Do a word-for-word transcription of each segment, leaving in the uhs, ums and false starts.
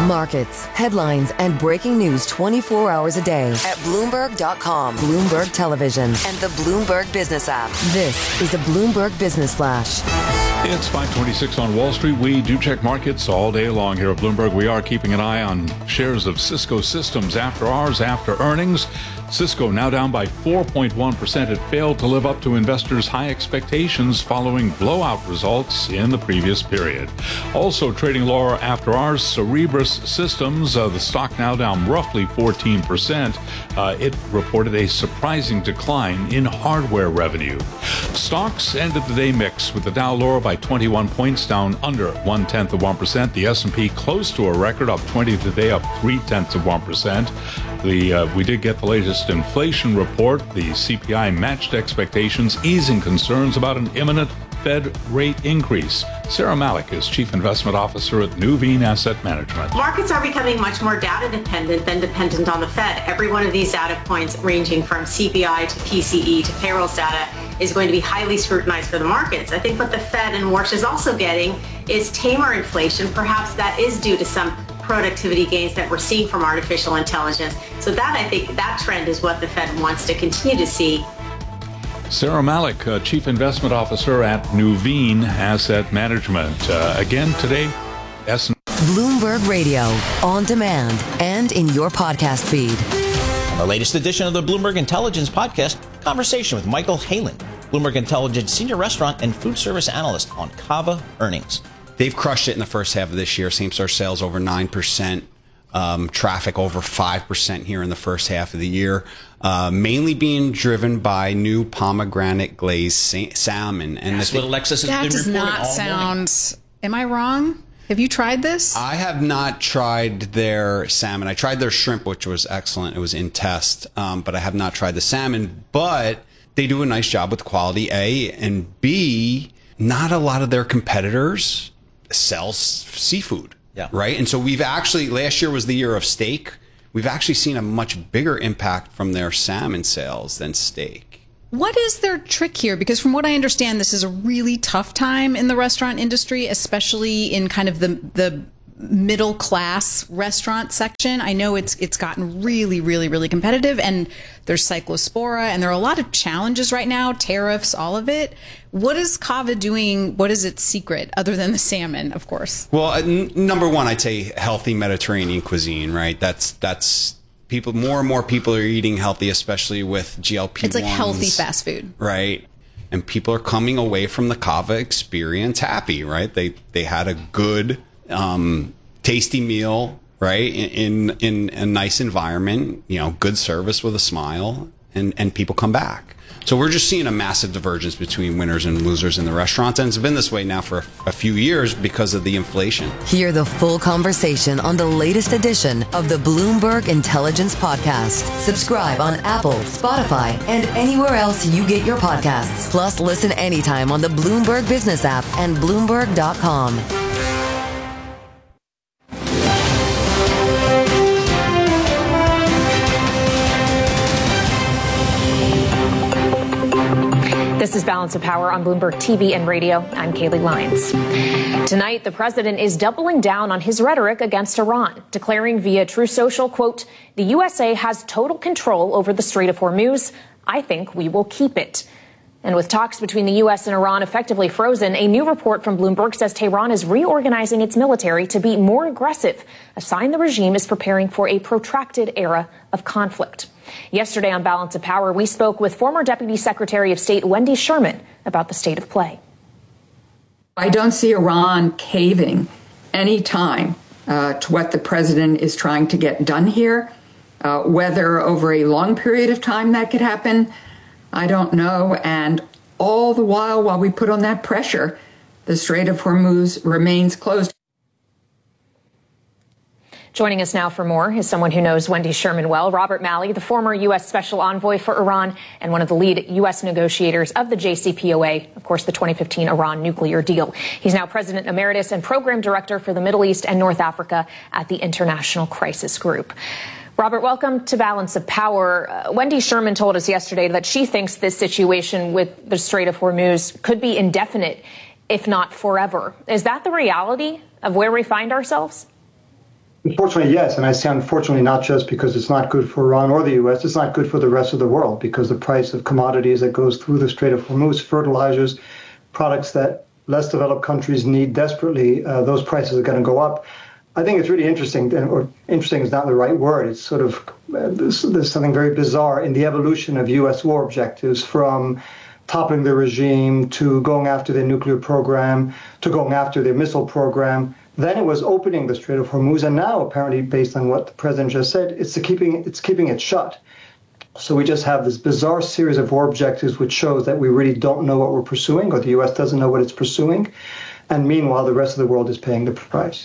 Markets, headlines, and breaking news twenty-four hours a day at Bloomberg dot com, Bloomberg Television, and the Bloomberg Business app. This is a Bloomberg Business Flash. It's five twenty-six on Wall Street. We do check markets all day long here at Bloomberg. We are keeping an eye on shares of Cisco Systems after hours, after earnings. Cisco now down by four point one percent. It failed to live up to investors' high expectations following blowout results in the previous period. Also trading lower after hours, Cerebras Systems, uh, the stock now down roughly fourteen percent. Uh, it reported a surprising decline in hardware revenue. Stocks ended the day mixed, with the Dow lower by twenty-one points, down under one-tenth of one percent. The S and P close to a record, up twenty today, up three-tenths of one percent. The, uh, we did get the latest inflation report. The C P I matched expectations, easing concerns about an imminent Fed rate increase. Sarah Malik is Chief Investment Officer at Nuveen Asset Management. Markets are becoming much more data dependent than dependent on the Fed. Every one of these data points, ranging from C P I to P C E to payrolls data, is going to be highly scrutinized for the markets. I think what the Fed and Warsh is also getting is tamer inflation. Perhaps that is due to some productivity gains that we're seeing from artificial intelligence. So that, I think, that trend is what the Fed wants to continue to see. Sarah Malik, uh, Chief Investment Officer at Nuveen Asset Management. Uh, again today, S and P. Bloomberg Radio, on demand and in your podcast feed. On the latest edition of the Bloomberg Intelligence Podcast, conversation with Michael Halen, Bloomberg Intelligence Senior Restaurant and Food Service Analyst on Cava earnings. They've crushed it in the first half of this year. Same-store sales over nine percent. Um, traffic over five percent here in the first half of the year. Uh, mainly being driven by new pomegranate glazed sa- salmon. And That's what Alexis has that been does reporting not all sound... Morning. Am I wrong? Have you tried this? I have not tried their salmon. I tried their shrimp, which was excellent. It was in test. Um, but I have not tried the salmon. But they do a nice job with quality, A. And B, not a lot of their competitors sell s- seafood. Yeah. Right. And so we've actually, last year was the year of steak. We've actually seen a much bigger impact from their salmon sales than steak. What is their trick here? Because from what I understand, this is a really tough time in the restaurant industry, especially in kind of the the middle class restaurant section. I know it's it's gotten really, really, really competitive, and there's cyclospora, and there are a lot of challenges right now, tariffs, all of it. What is Cava doing? What is its secret, other than the salmon, of course? Well, uh, n- number one, I'd say healthy Mediterranean cuisine, right? That's that's people. More and more people are eating healthy, especially with G L P one s. It's like healthy fast food, right? And people are coming away from the Cava experience happy, right? They they had a good, um, tasty meal, right? In, in in a nice environment, you know, good service with a smile, and and people come back. So we're just seeing a massive divergence between winners and losers in the restaurants, and it's been this way now for a few years because of the inflation. Hear the full conversation on the latest edition of the Bloomberg Intelligence Podcast. Subscribe on Apple, Spotify, and anywhere else you get your podcasts. Plus, listen anytime on the Bloomberg Business app and Bloomberg dot com. This is Balance of Power on Bloomberg T V and radio. I'm Kaylee Lyons. Tonight, the president is doubling down on his rhetoric against Iran, declaring via True Social, quote, "The U S A has total control over the Strait of Hormuz. I think we will keep it." And with talks between the U S and Iran effectively frozen, a new report from Bloomberg says Tehran is reorganizing its military to be more aggressive, a sign the regime is preparing for a protracted era of conflict. Yesterday on Balance of Power, we spoke with former Deputy Secretary of State Wendy Sherman about the state of play. I don't see Iran caving any time uh, to what the president is trying to get done here. Uh, whether over a long period of time that could happen, I don't know. And all the while, while we put on that pressure, the Strait of Hormuz remains closed. Joining us now for more is someone who knows Wendy Sherman well, Robert Malley, the former U S Special Envoy for Iran and one of the lead U S negotiators of the J C P O A, of course, the twenty fifteen Iran nuclear deal. He's now President Emeritus and Program Director for the Middle East and North Africa at the International Crisis Group. Robert, welcome to Balance of Power. Uh, Wendy Sherman told us yesterday that she thinks this situation with the Strait of Hormuz could be indefinite, if not forever. Is that the reality of where we find ourselves? Unfortunately, yes. And I say unfortunately not just because it's not good for Iran or the U S, it's not good for the rest of the world because the price of commodities that goes through the Strait of Hormuz, fertilizers, products that less developed countries need desperately, uh, those prices are going to go up. I think it's really interesting, or interesting is not the right word. It's sort of, uh, there's, there's something very bizarre in the evolution of U S war objectives from toppling the regime to going after their nuclear program to going after their missile program. Then it was opening the Strait of Hormuz, and now apparently, based on what the president just said, it's the keeping it's keeping it shut. So we just have this bizarre series of war objectives, which shows that we really don't know what we're pursuing, or the U S doesn't know what it's pursuing, and meanwhile, the rest of the world is paying the price.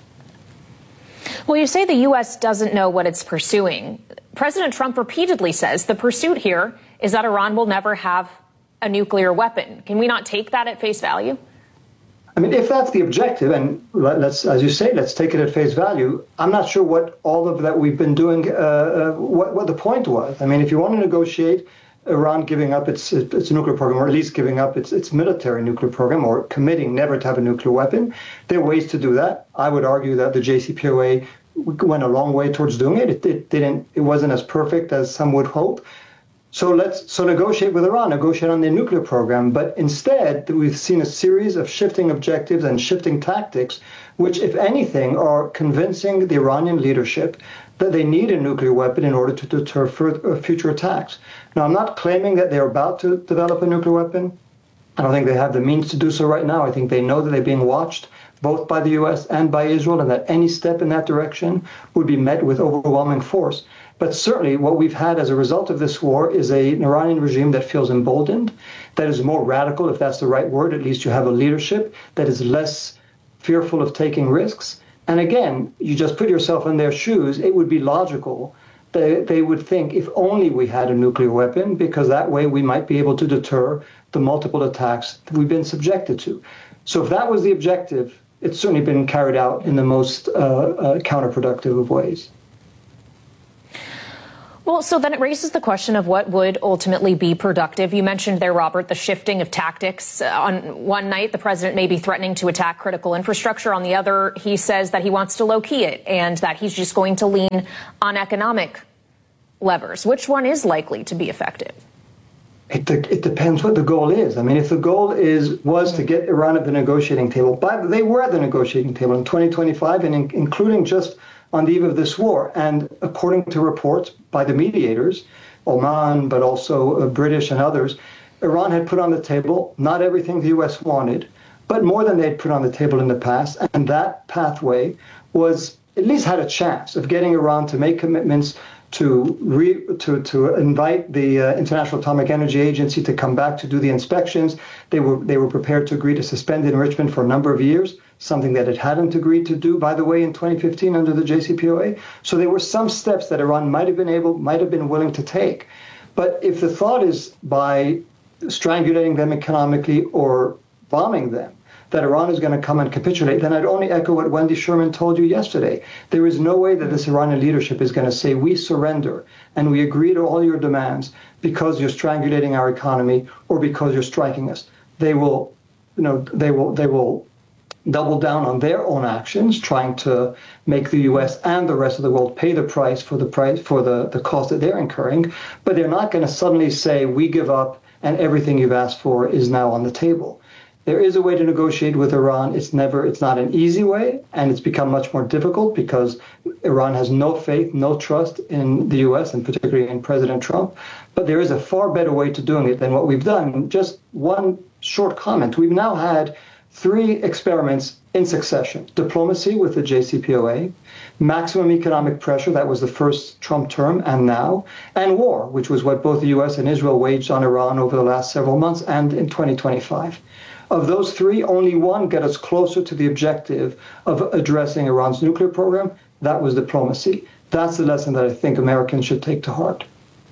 Well, you say the U S doesn't know what it's pursuing. President Trump repeatedly says the pursuit here is that Iran will never have a nuclear weapon. Can we not take that at face value? I mean, if that's the objective, and let's, as you say, let's take it at face value, I'm not sure what all of that we've been doing, uh, uh, what, what the point was. I mean, if you want to negotiate Iran giving up its its nuclear program, or at least giving up its, its military nuclear program, or committing never to have a nuclear weapon, there are ways to do that. I would argue that the J C P O A went a long way towards doing it. It, it didn't. It wasn't as perfect as some would hope. So let's so negotiate with Iran, negotiate on their nuclear program. But instead, we've seen a series of shifting objectives and shifting tactics, which, if anything, are convincing the Iranian leadership that they need a nuclear weapon in order to deter further, future attacks. Now, I'm not claiming that they're about to develop a nuclear weapon. I don't think they have the means to do so right now. I think they know that they're being watched both by the U S and by Israel, and that any step in that direction would be met with overwhelming force. But certainly what we've had as a result of this war is a, an Iranian regime that feels emboldened, that is more radical, if that's the right word. At least you have a leadership that is less fearful of taking risks. And again, you just put yourself in their shoes, it would be logical. They, they would think if only we had a nuclear weapon, because that way we might be able to deter the multiple attacks that we've been subjected to. So if that was the objective, it's certainly been carried out in the most uh, uh, counterproductive of ways. Well, so then it raises the question of what would ultimately be productive. You mentioned there, Robert, the shifting of tactics. Uh, on one night, the president may be threatening to attack critical infrastructure. On the other, he says that he wants to low-key it and that he's just going to lean on economic levers. Which one is likely to be effective? It, de- it depends what the goal is. I mean, if the goal is was to get Iran at the negotiating table, but they were at the negotiating table in twenty twenty-five, and in, including just on the eve of this war. And according to reports by the mediators, Oman, but also uh, British and others, Iran had put on the table not everything the U S wanted, but more than they'd put on the table in the past. And that pathway was at least had a chance of getting Iran to make commitments to re, to to invite the uh, International Atomic Energy Agency to come back to do the inspections. They were they were prepared to agree to suspend enrichment for a number of years, something that it hadn't agreed to do, by the way, in twenty fifteen under the J C P O A. So there were some steps that Iran might have been able, might have been willing to take. But if the thought is by strangulating them economically or bombing them, that Iran is going to come and capitulate, then I'd only echo what Wendy Sherman told you yesterday. There is no way that this Iranian leadership is going to say, we surrender and we agree to all your demands because you're strangulating our economy or because you're striking us. They will, you know, they will, they will double down on their own actions, trying to make the U S and the rest of the world pay the price for the price for the, the cost that they're incurring. But they're not going to suddenly say, we give up and everything you've asked for is now on the table. There is a way to negotiate with Iran. It's never, it's not an easy way, and it's become much more difficult because Iran has no faith, no trust in the U S, and particularly in President Trump. But there is a far better way to doing it than what we've done. Just one short comment. We've now had three experiments in succession: diplomacy with the J C P O A, maximum economic pressure, that was the first Trump term, and now, and war, which was what both the U S and Israel waged on Iran over the last several months and in twenty twenty-five. Of those three, only one got us closer to the objective of addressing Iran's nuclear program. That was diplomacy. That's the lesson that I think Americans should take to heart.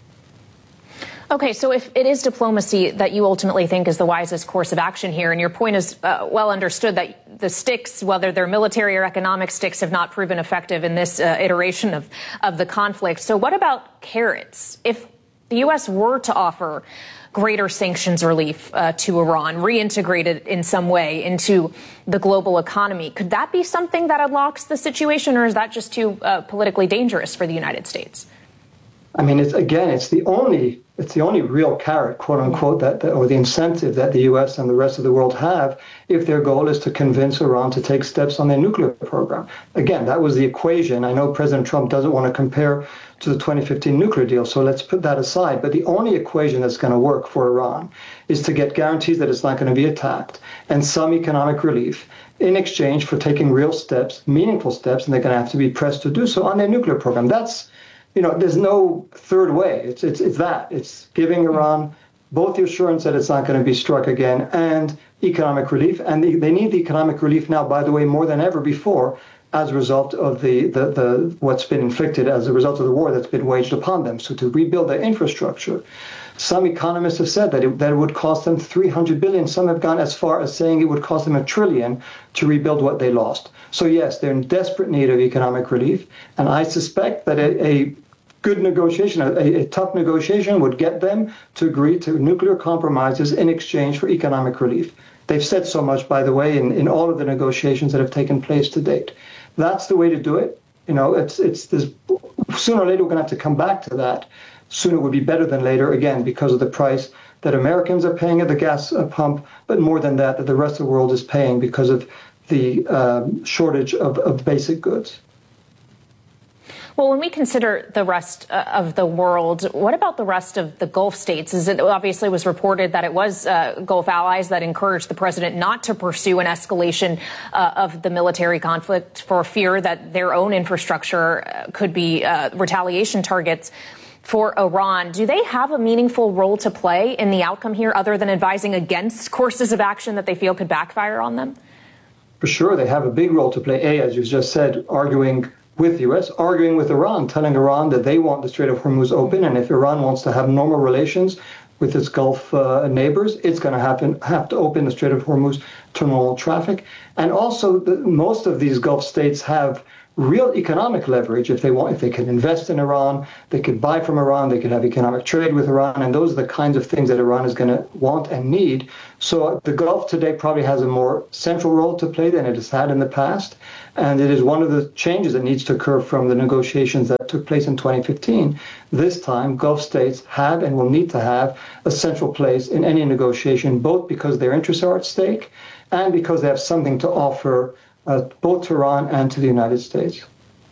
Okay, so if it is diplomacy that you ultimately think is the wisest course of action here, and your point is uh, well understood that the sticks, whether they're military or economic sticks, have not proven effective in this uh, iteration of, of the conflict. So what about carrots? If the U S were to offer greater sanctions relief uh, to Iran, reintegrated in some way into the global economy. Could that be something that unlocks the situation, or is that just too uh, politically dangerous for the United States? I mean, it's again, it's the only it's the only real carrot, quote unquote, that, that or the incentive that the U S and the rest of the world have if their goal is to convince Iran to take steps on their nuclear program. Again, that was the equation. I know President Trump doesn't want to compare to the twenty fifteen nuclear deal, so let's put that aside. But the only equation that's going to work for Iran is to get guarantees that it's not going to be attacked and some economic relief in exchange for taking real steps, meaningful steps, and they're going to have to be pressed to do so on their nuclear program. That's You know, there's no third way. It's it's it's that. It's giving Iran both the assurance that it's not going to be struck again and economic relief. And they, they need the economic relief now, by the way, more than ever before, as a result of the, the, the what's been inflicted as a result of the war that's been waged upon them. So to rebuild their infrastructure, some economists have said that it, that it would cost them three hundred billion dollars. Some have gone as far as saying it would cost them a trillion to rebuild what they lost. So yes, they're in desperate need of economic relief. And I suspect that a, a good negotiation, a, a tough negotiation would get them to agree to nuclear compromises in exchange for economic relief. They've said so much, by the way, in, in all of the negotiations that have taken place to date. That's the way to do it. You know, it's it's this, sooner or later we're going to have to come back to that. Sooner would be better than later, again, because of the price that Americans are paying at the gas pump, but more than that, that the rest of the world is paying because of the um, shortage of, of basic goods. Well, when we consider the rest uh, of the world, what about the rest of the Gulf states? Is it obviously was reported that it was uh, Gulf allies that encouraged the president not to pursue an escalation uh, of the military conflict for fear that their own infrastructure uh, could be uh, retaliation targets for Iran. Do they have a meaningful role to play in the outcome here other than advising against courses of action that they feel could backfire on them? For sure, they have a big role to play. A, as you just said, arguing with the U S, arguing with Iran, telling Iran that they want the Strait of Hormuz open, and if Iran wants to have normal relations with its Gulf uh, neighbors, it's going to happen, have to open the Strait of Hormuz to normal traffic. And also, the, most of these Gulf states have real economic leverage. If they want, if they can invest in Iran, they could buy from Iran, they could have economic trade with Iran, and those are the kinds of things that Iran is going to want and need. So the Gulf today probably has a more central role to play than it has had in the past, and it is one of the changes that needs to occur from the negotiations that took place in twenty fifteen. This time, Gulf states have and will need to have a central place in any negotiation, both because their interests are at stake and because they have something to offer Uh, both to Iran and to the United States.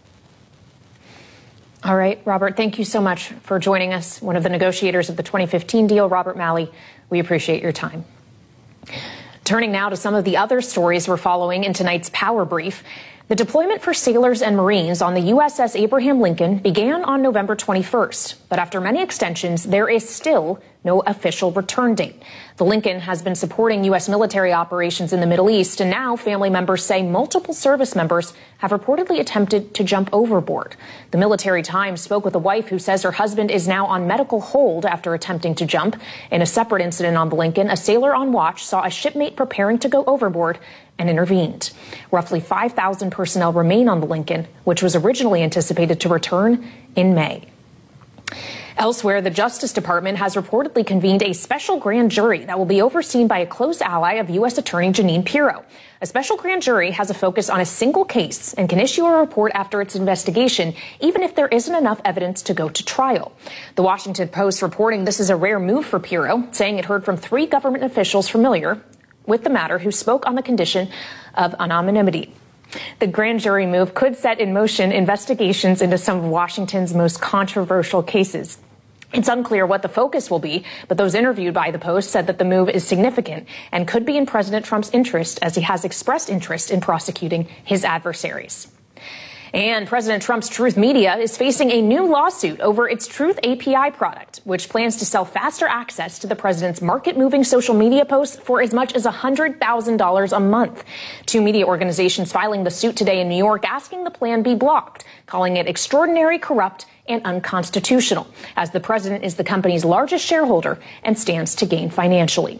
All right, Robert, thank you so much for joining us. One of the negotiators of the twenty fifteen deal, Robert Malley, we appreciate your time. Turning now to some of the other stories we're following in tonight's Power Brief. The deployment for sailors and Marines on the U S S Abraham Lincoln began on November twenty-first, but after many extensions, there is still no official return date. The Lincoln has been supporting U S military operations in the Middle East, and now family members say multiple service members have reportedly attempted to jump overboard. The Military Times spoke with a wife who says her husband is now on medical hold after attempting to jump. In a separate incident on the Lincoln, a sailor on watch saw a shipmate preparing to go overboard and intervened. Roughly five thousand personnel remain on the Lincoln, which was originally anticipated to return in May. Elsewhere, the Justice Department has reportedly convened a special grand jury that will be overseen by a close ally of U S Attorney Jeanine Pirro. A special grand jury has a focus on a single case and can issue a report after its investigation, even if there isn't enough evidence to go to trial. The Washington Post reporting this is a rare move for Pirro, saying it heard from three government officials familiar with the matter who spoke on the condition of anonymity. The grand jury move could set in motion investigations into some of Washington's most controversial cases. It's unclear what the focus will be, but those interviewed by the Post said that the move is significant and could be in President Trump's interest, as he has expressed interest in prosecuting his adversaries. And President Trump's Truth Media is facing a new lawsuit over its Truth A P I product, which plans to sell faster access to the president's market-moving social media posts for as much as one hundred thousand dollars a month. Two media organizations filing the suit today in New York asking the plan be blocked, calling it extraordinary, corrupt, and unconstitutional, as the president is the company's largest shareholder and stands to gain financially.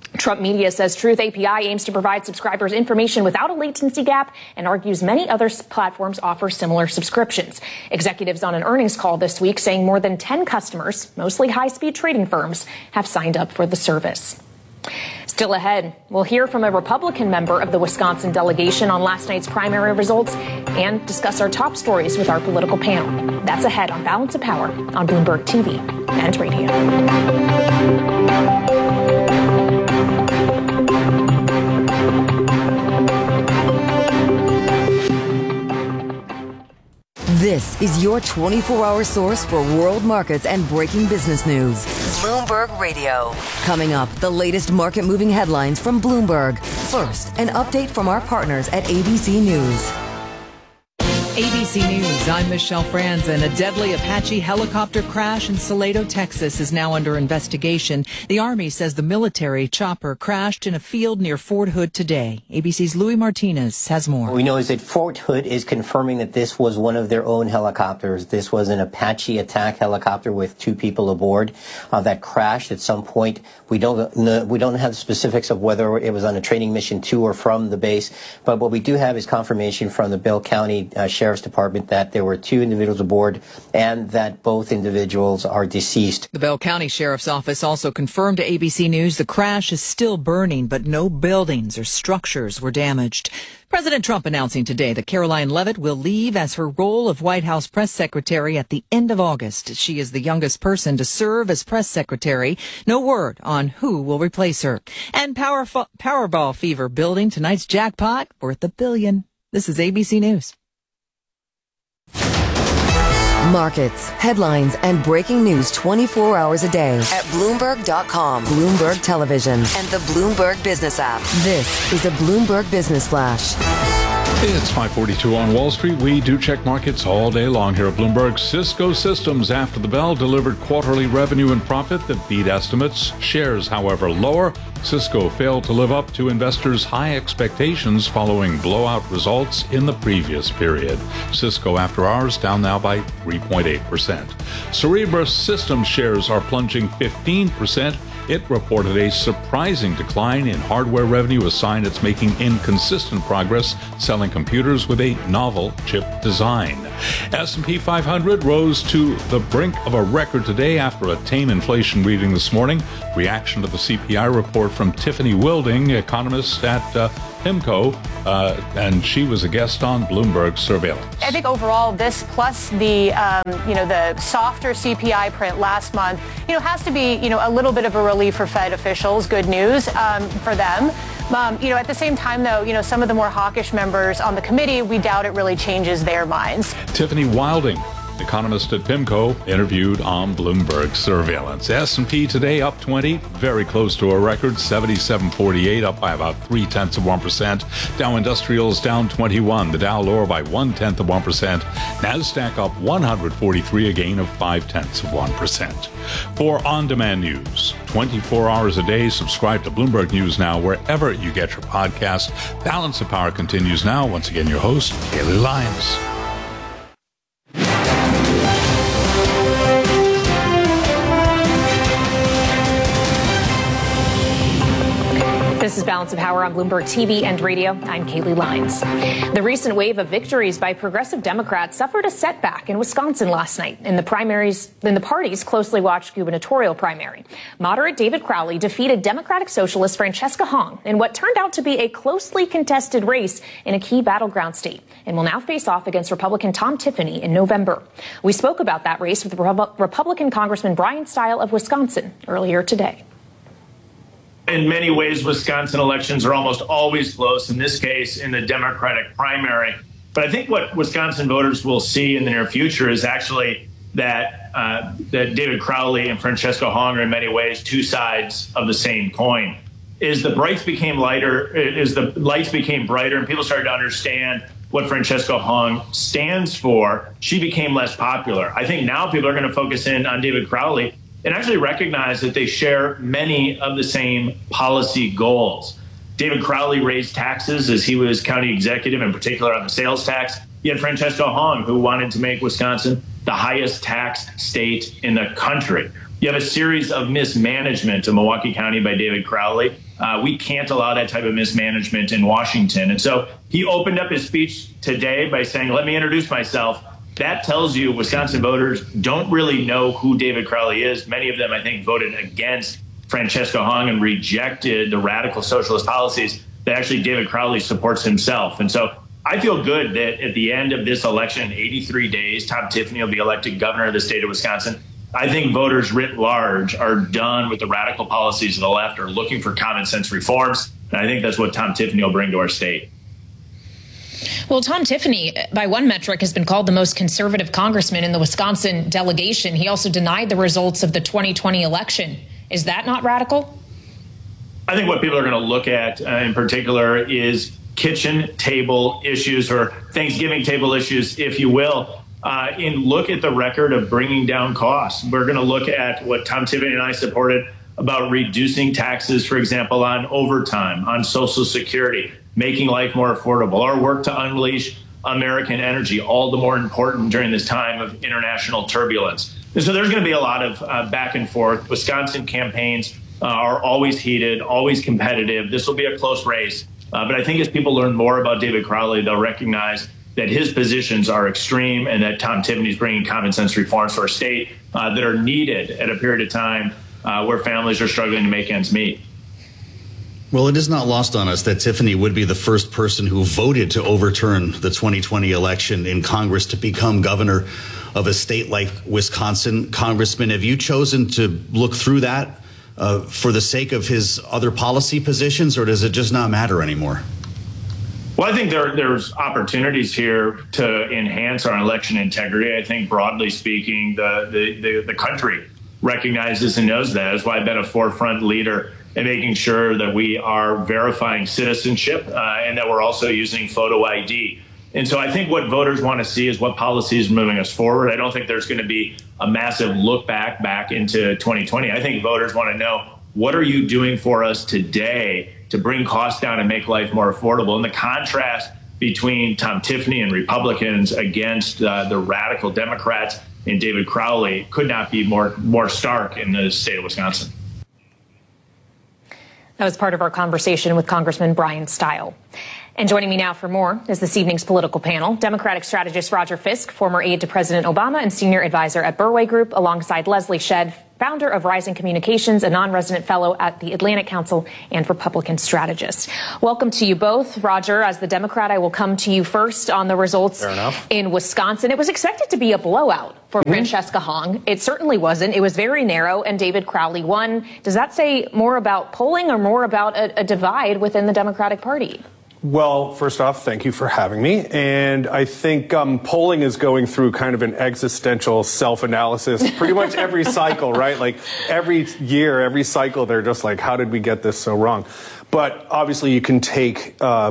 Trump Media says Truth A P I aims to provide subscribers information without a latency gap and argues many other platforms offer similar subscriptions. Executives on an earnings call this week saying more than ten customers, mostly high-speed trading firms, have signed up for the service. Still ahead, we'll hear from a Republican member of the Wisconsin delegation on last night's primary results and discuss our top stories with our political panel. That's ahead on Balance of Power on Bloomberg T V and radio. This is your twenty-four hour source for world markets and breaking business news. Bloomberg Radio. Coming up, the latest market-moving headlines from Bloomberg. First, an update from our partners at A B C News. A B C News, I'm Michelle Franzen. A deadly Apache helicopter crash in Salado, Texas is now under investigation. The Army says the military chopper crashed in a field near Fort Hood today. A B C's Louis Martinez has more. What we know is that Fort Hood is confirming that this was one of their own helicopters. This was an Apache attack helicopter with two people aboard uh, that crashed at some point. We don't know, we don't have the specifics of whether it was on a training mission to or from the base, but what we do have is confirmation from the Bell County uh, Sheriff's Department that there were two individuals aboard and that both individuals are deceased. The Bell County Sheriff's Office also confirmed to A B C News the crash is still burning, but no buildings or structures were damaged. President Trump announcing today that Caroline Leavitt will leave as her role of White House press secretary at the end of August. She is the youngest person to serve as press secretary. No word on who will replace her. And Power Powerball fever building. Tonight's jackpot worth a billion. This is A B C News. Markets, headlines, and breaking news twenty-four hours a day at Bloomberg dot com, Bloomberg Television, and the Bloomberg Business app. This is a Bloomberg Business Flash. It's five forty-two on Wall Street. We do check markets all day long here at Bloomberg. Cisco Systems, after the bell, delivered quarterly revenue and profit that beat estimates. Shares, however, lower. Cisco failed to live up to investors' high expectations following blowout results in the previous period. Cisco, after hours, down now by three point eight percent. Cerebras Systems shares are plunging fifteen percent. It reported a surprising decline in hardware revenue, a sign it's making inconsistent progress selling computers with a novel chip design. S and P five hundred rose to the brink of a record today after a tame inflation reading this morning. Reaction to the C P I report from Tiffany Wilding, economist at uh, PIMCO, uh, and she was a guest on Bloomberg Surveillance. I think overall, this plus the um, you know the softer C P I print last month, you know, has to be you know a little bit of a relief for Fed officials. Good news um, for them. Um, you know, at the same time, though, you know, some of the more hawkish members on the committee, we doubt it really changes their minds. Tiffany Wilding, economist at PIMCO, interviewed on Bloomberg Surveillance. S and P today up twenty, very close to a record, seventy-seven forty-eight, up by about three tenths of one percent. Dow Industrials down twenty-one, the Dow lower by one tenth of one percent. Nasdaq up one hundred forty-three, a gain of five tenths of one percent. For on-demand news, twenty-four hours a day, subscribe to Bloomberg News Now wherever you get your podcast. Balance of Power continues now. Once again, your host, Kaylee Lyons. This is Balance of Power on Bloomberg T V and radio. I'm Kaylee Lyons. The recent wave of victories by progressive Democrats suffered a setback in Wisconsin last night in the primaries, in the party's closely watched gubernatorial primary. Moderate David Crowley defeated Democratic Socialist Francesca Hong in what turned out to be a closely contested race in a key battleground state and will now face off against Republican Tom Tiffany in November. We spoke about that race with Republican Congressman Brian Stile of Wisconsin earlier today. In many ways, Wisconsin elections are almost always close, in this case, in the Democratic primary. But I think what Wisconsin voters will see in the near future is actually that, uh, that David Crowley and Francesca Hong are in many ways two sides of the same coin. As the brights became lighter, as the lights became brighter and people started to understand what Francesca Hong stands for, she became less popular. I think now people are going to focus in on David Crowley and actually recognize that they share many of the same policy goals. David Crowley raised taxes as he was county executive, in particular on the sales tax. You had Francesca Hong, who wanted to make Wisconsin the highest taxed state in the country. You have a series of mismanagement in Milwaukee County by David Crowley Uh, we can't allow that type of mismanagement in Washington. And so he opened up his speech today by saying, let me introduce myself. That tells you Wisconsin voters don't really know who David Crowley is. Many of them, I think, voted against Francesca Hong and rejected the radical socialist policies that actually David Crowley supports himself. And so I feel good that at the end of this election, in eighty-three days, Tom Tiffany will be elected governor of the state of Wisconsin. I think voters writ large are done with the radical policies of the left, are looking for common sense reforms. And I think that's what Tom Tiffany will bring to our state. Well, Tom Tiffany, by one metric, has been called the most conservative congressman in the Wisconsin delegation. He also denied the results of the twenty twenty election. Is that not radical? I think what people are going to look at uh, in particular is kitchen table issues, or Thanksgiving table issues, if you will, uh, and look at the record of bringing down costs. We're going to look at what Tom Tiffany and I supported about reducing taxes, for example, on overtime, on Social Security, making life more affordable. Our work to unleash American energy, all the more important during this time of international turbulence. And so there's going to be a lot of uh, back and forth. Wisconsin campaigns uh, are always heated, always competitive. This will be a close race. Uh, but I think as people learn more about David Crowley, they'll recognize that his positions are extreme and that Tom Tiffany is bringing common sense reforms to our state uh, that are needed at a period of time uh, where families are struggling to make ends meet. Well, it is not lost on us that Tiffany would be the first person who voted to overturn the twenty twenty election in Congress to become governor of a state like Wisconsin. Congressman, have you chosen to look through that uh, for the sake of his other policy positions, or does it just not matter anymore? Well, I think there, there's opportunities here to enhance our election integrity. I think broadly speaking, the, the, the, the country recognizes and knows that. That's why I've been a forefront leader in making sure that we are verifying citizenship uh, and that we're also using photo I D. And so I think what voters want to see is what policies are moving us forward. I don't think there's going to be a massive look back back into twenty twenty. I think voters want to know, what are you doing for us today to bring costs down and make life more affordable? And the contrast between Tom Tiffany and Republicans against uh, the radical Democrats and David Crowley could not be more, more stark in the state of Wisconsin. That was part of our conversation with Congressman Brian Stile. And joining me now for more is this evening's political panel, Democratic strategist Roger Fisk, former aide to President Obama and senior advisor at Burway Group, alongside Leslie Shedd, founder of Rising Communications, a non-resident fellow at the Atlantic Council and Republican strategist. Welcome to you both. Roger, as the Democrat, I will come to you first on the results in Wisconsin. It was expected to be a blowout for mm-hmm. Francesca Hong. It certainly wasn't. It was very narrow, and David Crowley won. Does that say more about polling or more about a, a divide within the Democratic Party? Well, first off, thank you for having me. And I think um, polling is going through kind of an existential self-analysis pretty much every cycle, right? Like every year, every cycle, they're just like, how did we get this so wrong? But obviously you can take uh,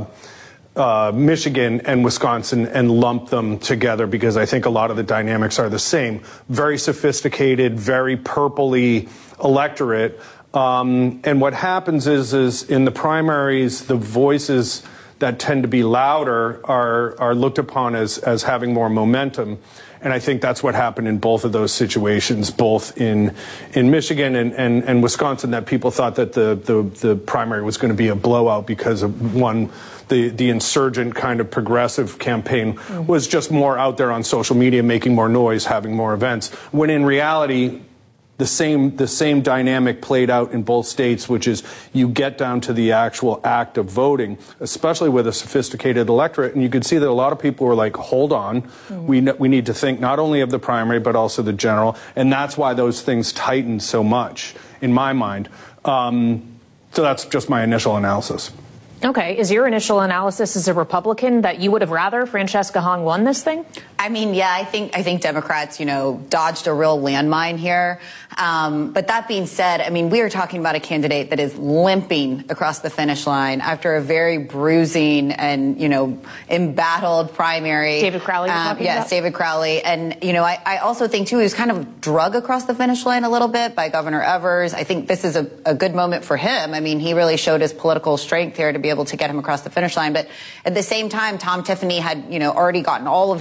uh, Michigan and Wisconsin and lump them together because I think a lot of the dynamics are the same. Very sophisticated, very purpley electorate. Um, and what happens is, is in the primaries, the voices that tend to be louder are, are looked upon as, as having more momentum. And I think that's what happened in both of those situations, both in in Michigan and, and, and Wisconsin, that people thought that the, the, the primary was going to be a blowout because of one, the, the insurgent kind of progressive campaign mm-hmm. was just more out there on social media, making more noise, having more events, when in reality, The same the same dynamic played out in both states, which is you get down to the actual act of voting, especially with a sophisticated electorate. And you could see that a lot of people were like, hold on, mm-hmm. we, we need to think not only of the primary, but also the general. And that's why those things tightened so much, in my mind. Um, so that's just my initial analysis. Okay. Is your initial analysis as a Republican that you would have rather Francesca Hong won this thing? I mean, yeah, I think I think Democrats, you know, dodged a real landmine here. Um, but that being said, I mean, we are talking about a candidate that is limping across the finish line after a very bruising and, you know, embattled primary. David Crowley. Um, yes, about? David Crowley. And, you know, I, I also think, too, he was kind of drug across the finish line a little bit by Governor Evers. I think this is a, a good moment for him. I mean, he really showed his political strength here to be able to get him across the finish line. But at the same time, Tom Tiffany had, you know, already gotten all of his support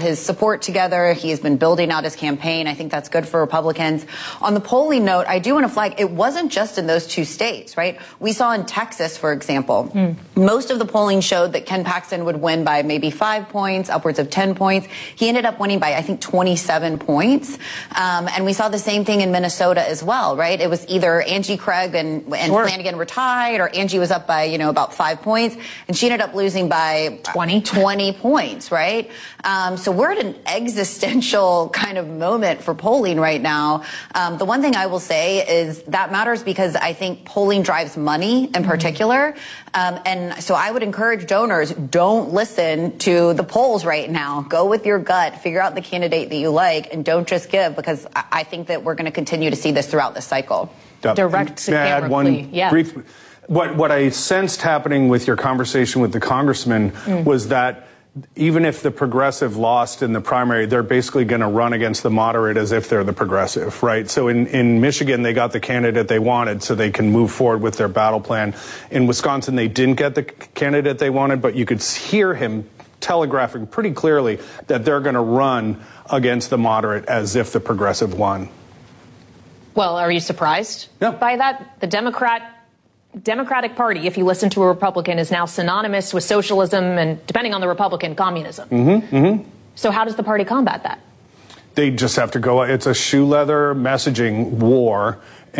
support together. He has been building out his campaign. I think that's good for Republicans. On the polling note, I do want to flag, it wasn't just in those two states, right? We saw in Texas, for example, mm. most of the polling showed that Ken Paxton would win by maybe five points, upwards of ten points. He ended up winning by, I think, twenty-seven points. Um, and we saw the same thing in Minnesota as well, right? It was either Angie Craig and, and sure. Flanagan were tied, or Angie was up by, you know, about five points, and she ended up losing by twenty, twenty points, right? Um, so we're at an existential kind of moment for polling right now. Um, the one thing I will say is that matters because I think polling drives money in particular. Um, and so I would encourage donors, don't listen to the polls right now. Go with your gut, figure out the candidate that you like, and don't just give, because I, I think that we're going to continue to see this throughout the cycle. Direct to camera plea. Yeah. Brief, what, what I sensed happening with your conversation with the congressman mm. was that even if the progressive lost in the primary, they're basically going to run against the moderate as if they're the progressive, right? So in, in Michigan, they got the candidate they wanted so they can move forward with their battle plan. In Wisconsin, they didn't get the candidate they wanted, but you could hear him telegraphing pretty clearly that they're going to run against the moderate as if the progressive won. Well, are you surprised no. by that? The Democrat Democratic Party, if you listen to a Republican, is now synonymous with socialism and, depending on the Republican, communism. Mm-hmm, mm-hmm. So how does the party combat that? They just have to go. It's a shoe leather messaging war.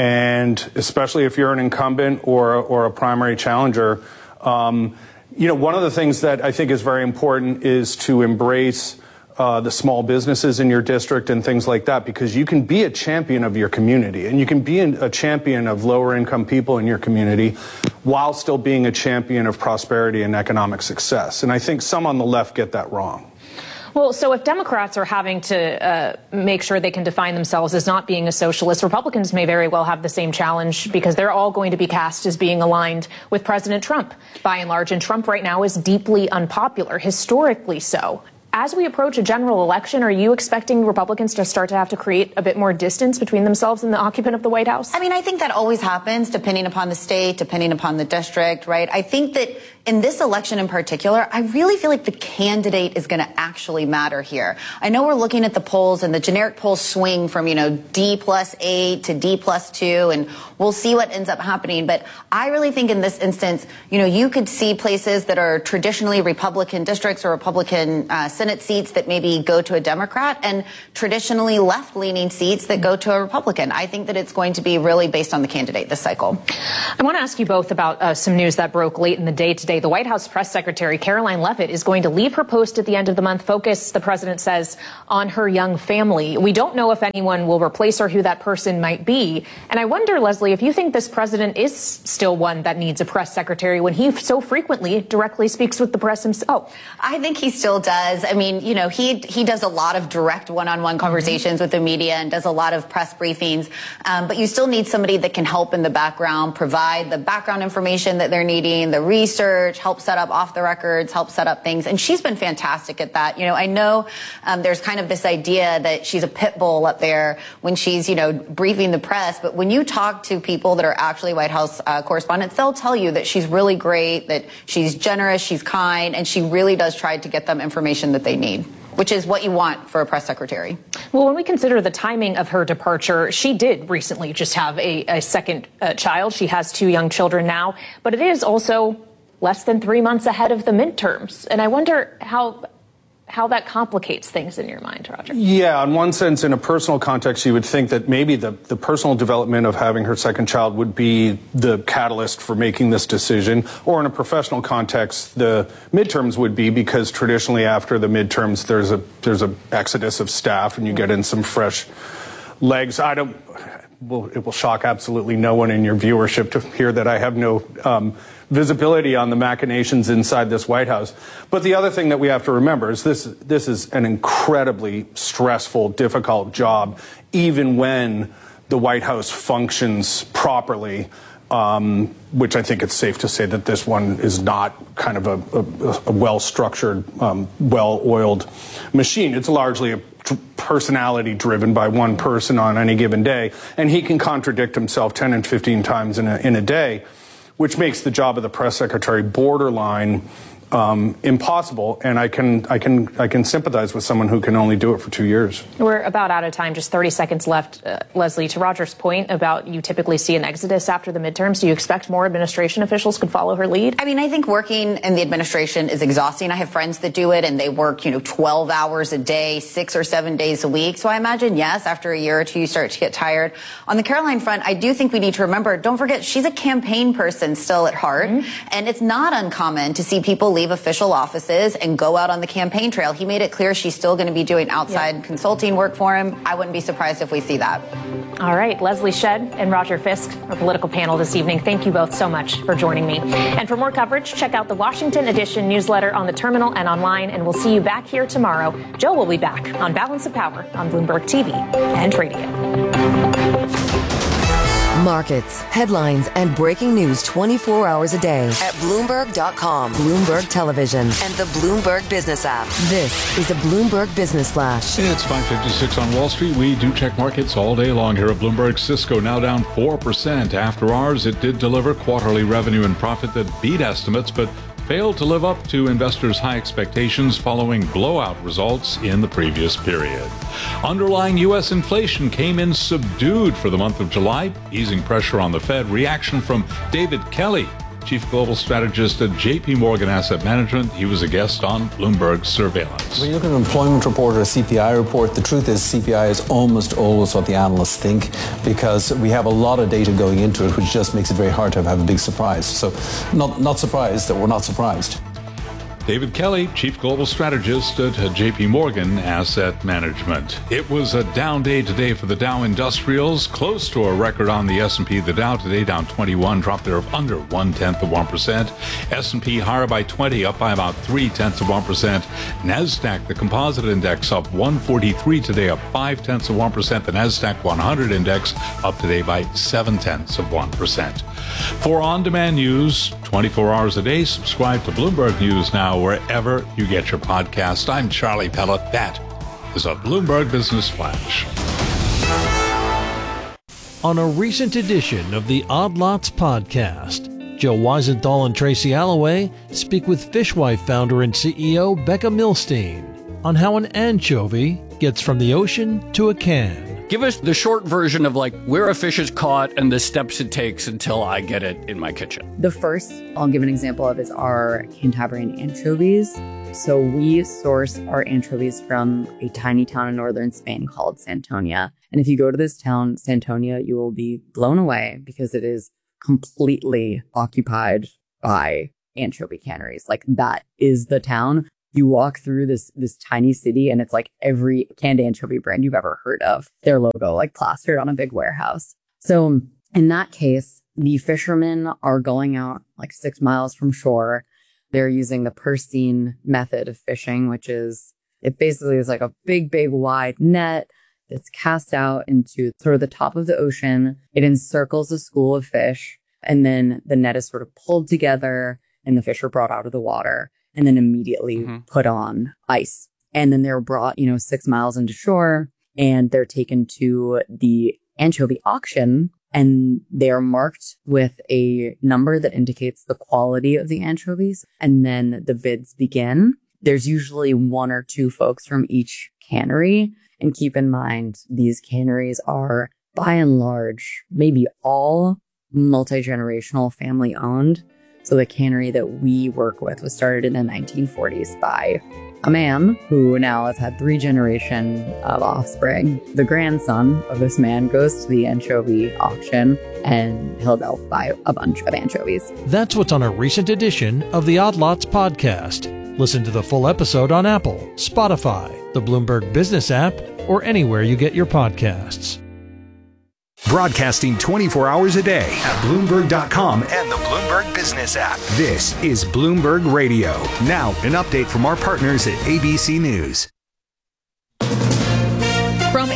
And especially if you're an incumbent or, or a primary challenger, um, you know, one of the things that I think is very important is to embrace Uh, the small businesses in your district and things like that, because you can be a champion of your community and you can be a champion of lower income people in your community while still being a champion of prosperity and economic success. And I think some on the left get that wrong. Well, so if Democrats are having to uh, make sure they can define themselves as not being a socialist, Republicans may very well have the same challenge, because they're all going to be cast as being aligned with President Trump, by and large. And Trump right now is deeply unpopular, historically so. As we approach a general election, are you expecting Republicans to start to have to create a bit more distance between themselves and the occupant of the White House? I mean, I think that always happens, depending upon the state, depending upon the district, right? I think that in this election in particular, I really feel like the candidate is going to actually matter here. I know we're looking at the polls, and the generic polls swing from, you know, D plus eight to D plus two, and we'll see what ends up happening. But I really think in this instance, you know, you could see places that are traditionally Republican districts or Republican uh, Senate seats that maybe go to a Democrat, and traditionally left-leaning seats that go to a Republican. I think that it's going to be really based on the candidate this cycle. I want to ask you both about uh, some news that broke late in the day today. The White House press secretary, Karoline Leavitt, is going to leave her post at the end of the month, focus, the president says, on her young family. We don't know if anyone will replace her, who that person might be. And I wonder, Leslie, if you think this president is still one that needs a press secretary when he so frequently directly speaks with the press himself. I think he still does. I mean, you know, he he does a lot of direct one-on-one conversations mm-hmm. with the media and does a lot of press briefings. Um, but you still need somebody that can help in the background, provide the background information that they're needing, the research, help set up off the records, help set up things. And she's been fantastic at that. You know, I know um, there's kind of this idea that she's a pit bull up there when she's, you know, briefing the press. But when you talk to people that are actually White House uh, correspondents, they'll tell you that she's really great, that she's generous, she's kind, and she really does try to get them information that they need, which is what you want for a press secretary. Well, when we consider the timing of her departure, she did recently just have a, a second uh, child. She has two young children now, but it is also less than three months ahead of the midterms. And I wonder how how that complicates things in your mind, Roger. Yeah, in one sense, in a personal context, you would think that maybe the, the personal development of having her second child would be the catalyst for making this decision. Or in a professional context, the midterms would be, because traditionally after the midterms, there's a there's a exodus of staff and you get in some fresh legs. I don't, well, it will shock absolutely no one in your viewership to hear that I have no um, visibility on the machinations inside this White House. But the other thing that we have to remember is this this is an incredibly stressful, difficult job, even when the White House functions properly, um, which I think it's safe to say that this one is not kind of a, a, a well-structured, um, well-oiled machine. It's largely a personality driven by one person on any given day, and he can contradict himself ten and fifteen times in a, in a day, which makes the job of the press secretary borderline um, impossible. And I can I can I can sympathize with someone who can only do it for two years. We're about out of time. Just thirty seconds left. Uh, Leslie, to Roger's point about you typically see an exodus after the midterms, do you expect more administration officials could follow her lead? I mean, I think working in the administration is exhausting. I have friends that do it, and they work, you know, twelve hours a day, six or seven days a week. So I imagine, yes, after a year or two, you start to get tired. On the Caroline front, I do think we need to remember, don't forget, she's a campaign person still at heart. Mm-hmm. And it's not uncommon to see people leave official offices and go out on the campaign trail. He made it clear she's still going to be doing outside yeah. consulting work for him. I wouldn't be surprised if we see that. All right. Leslie Shedd and Roger Fisk, our political panel this evening. Thank you both so much for joining me. And for more coverage, check out the Washington Edition newsletter on the terminal and online. And we'll see you back here tomorrow. Joe will be back on Balance of Power on Bloomberg T V and radio. Markets, headlines, and breaking news twenty-four hours a day at Bloomberg dot com, Bloomberg Television, and the Bloomberg Business app. This is a Bloomberg Business Flash. It's five fifty-six on Wall Street. We do check markets all day long here at Bloomberg. Cisco now down four percent. After hours, it did deliver quarterly revenue and profit that beat estimates, but failed to live up to investors' high expectations following blowout results in the previous period. Underlying U S inflation came in subdued for the month of July, easing pressure on the Fed. Reaction from David Kelly, Chief Global Strategist at J P Morgan Asset Management. He was a guest on Bloomberg Surveillance. When you look at an employment report or a C P I report, the truth is C P I is almost always what the analysts think, because we have a lot of data going into it, which just makes it very hard to have a big surprise. So not, not surprised that we're not surprised. David Kelly, Chief Global Strategist at J P Morgan Asset Management. It was a down day today for the Dow Industrials, close to a record on the S and P. The Dow today down twenty-one, dropped there of under one-tenth of one percent. S and P higher by twenty, up by about three-tenths of one percent. NASDAQ, the composite index, up one forty-three today, up five-tenths of one percent. The NASDAQ one hundred index up today by seven-tenths of one percent. For on-demand news, twenty-four hours a day, subscribe to Bloomberg News Now wherever you get your podcast. I'm Charlie Pellet. That is a Bloomberg Business Flash. On a recent edition of the Odd Lots podcast, Joe Weisenthal and Tracy Alloway speak with Fishwife founder and C E O Becca Milstein on how an anchovy gets from the ocean to a can. Give us the short version of like where a fish is caught and the steps it takes until I get it in my kitchen. The first I'll give an example of is our Cantabrian anchovies. So we source our anchovies from a tiny town in northern Spain called Santonia. And if you go to this town, Santonia, you will be blown away because it is completely occupied by anchovy canneries. Like that is the town. You walk through this this tiny city and it's like every canned anchovy brand you've ever heard of, their logo like plastered on a big warehouse. So in that case, the fishermen are going out like six miles from shore. They're using the Persine method of fishing, which is, it basically is like a big, big wide net that's cast out into sort of the top of the ocean. It encircles a school of fish, and then the net is sort of pulled together and the fish are brought out of the water and then immediately mm-hmm. put on ice. And then they're brought, you know, six miles into shore and they're taken to the anchovy auction, and they're marked with a number that indicates the quality of the anchovies. And then the bids begin. There's usually one or two folks from each cannery. And keep in mind, these canneries are by and large, maybe all multi-generational family owned. So the cannery that we work with was started in the nineteen forties by a man who now has had three generations of offspring. The grandson of this man goes to the anchovy auction and he'll go buy a bunch of anchovies. That's what's on a recent edition of the Odd Lots podcast. Listen to the full episode on Apple, Spotify, the Bloomberg Business app, or anywhere you get your podcasts. Broadcasting twenty-four hours a day at Bloomberg dot com and the Bloomberg Business app. This is Bloomberg Radio. Now, an update from our partners at A B C News. From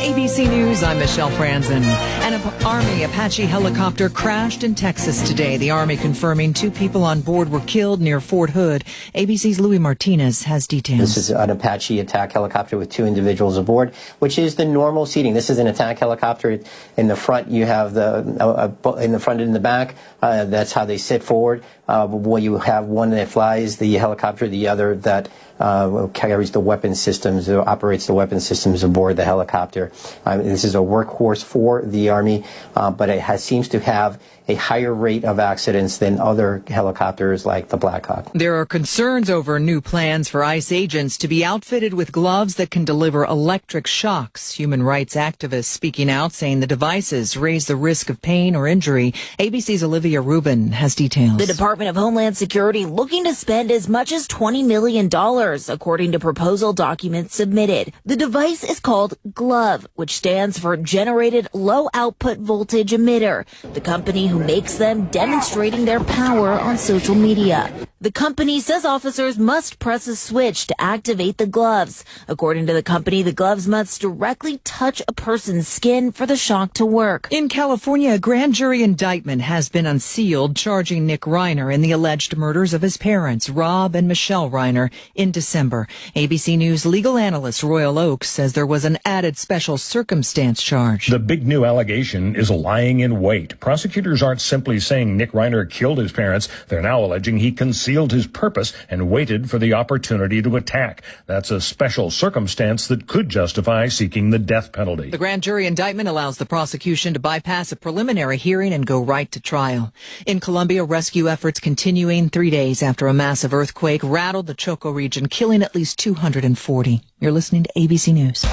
A B C News, I'm Michelle Franzen. An Army Apache helicopter crashed in Texas today. The Army confirming two people on board were killed near Fort Hood. A B C's Louis Martinez has details. This is an Apache attack helicopter with two individuals aboard, which is the normal seating. This is an attack helicopter. In the front, you have the, uh, in the front and in the back. Uh, that's how they sit forward. Uh, well, you have one that flies the helicopter, the other that uh, carries the weapon systems, or operates the weapon systems aboard the helicopter. Um, this is a workhorse for the Army, uh, but it has, seems to have a higher rate of accidents than other helicopters like the Black Hawk. There are concerns over new plans for ICE agents to be outfitted with gloves that can deliver electric shocks. Human rights activists speaking out, saying the devices raise the risk of pain or injury. A B C's Olivia Rubin has details. The Department of Homeland Security looking to spend as much as twenty million dollars, according to proposal documents submitted. The device is called GLOVE, which stands for Generated Low Output Voltage Emitter. The company who makes them demonstrating their power on social media. The company says officers must press a switch to activate the gloves. According to the company, the gloves must directly touch a person's skin for the shock to work. In California, a grand jury indictment has been unsealed, charging Nick Reiner in the alleged murders of his parents, Rob and Michelle Reiner, in December. A B C News legal analyst Royal Oaks says there was an added special circumstance charge. The big new allegation is lying in wait. Prosecutors aren't simply saying Nick Reiner killed his parents. They're now alleging he concealed his purpose and waited for the opportunity to attack. That's a special circumstance that could justify seeking the death penalty. The grand jury indictment allows the prosecution to bypass a preliminary hearing and go right to trial. In Colombia, rescue efforts continuing three days after a massive earthquake rattled the Choco region, killing at least two hundred forty. You're listening to A B C News.